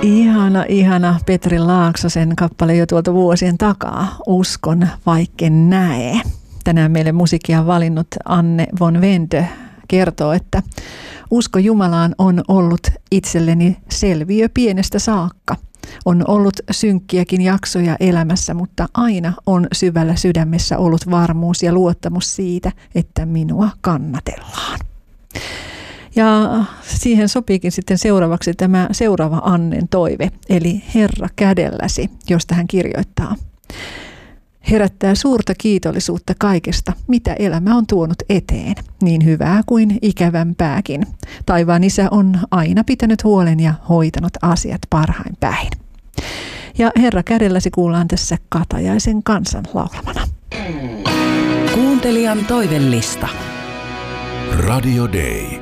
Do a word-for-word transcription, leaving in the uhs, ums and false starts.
Ihana, ihana Petri Laaksosen kappale jo tuolta vuosien takaa. Uskon, vaikken näe. Tänään meille musiikkia valinnut Anne von Wendö kertoo, että usko Jumalaan on ollut itselleni selviö pienestä saakka. On ollut synkkiäkin jaksoja elämässä, mutta aina on syvällä sydämessä ollut varmuus ja luottamus siitä, että minua kannatellaan. Ja siihen sopiikin sitten seuraavaksi tämä seuraava Annen toive, eli Herra kädelläsi, josta hän kirjoittaa. Herättää suurta kiitollisuutta kaikesta, mitä elämä on tuonut eteen, niin hyvää kuin ikävämpääkin. Taivaan Isä on aina pitänyt huolen ja hoitanut asiat parhain päin. Ja Herra kädelläsi kuullaan tässä Katajaisen kansan laulamana. Kuuntelijan toivellista. Radio Day.